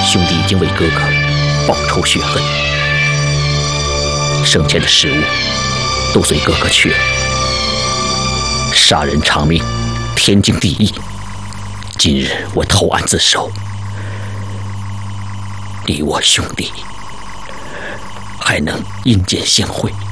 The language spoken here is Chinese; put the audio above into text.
兄弟已经为哥哥报仇雪恨，生前的食物都随哥哥去了。杀人偿命，天经地义。今日我投案自首，你我兄弟还能阴间相会。